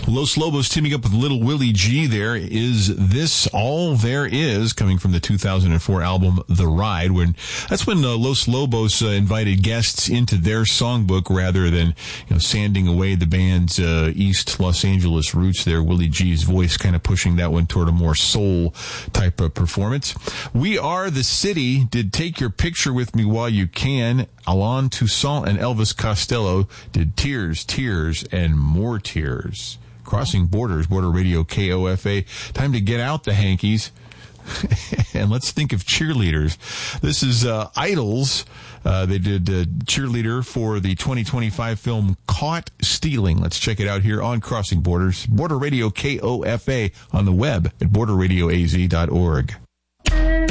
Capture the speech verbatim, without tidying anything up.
Los Lobos teaming up with Little Willie G there. Is This All There Is, coming from the two thousand four album The Ride. When That's when uh, Los Lobos uh, invited guests into their songbook rather than, you know, sanding away the band's uh, East Los Angeles roots there. Willie G's voice kind of pushing that one toward a more soul type of performance. We Are the City did Take Your Picture With Me While You Can. Alain Toussaint and Elvis Costello did Tears, Tears, and More Tears. Crossing Borders, Border Radio K O F A. Time to get out the hankies. And let's think of cheerleaders. This is uh, Idols. Uh, they did uh, cheerleader for the twenty twenty-five film Caught Stealing. Let's check it out here on Crossing Borders. Border Radio K O F A on the web at border radio a z dot org.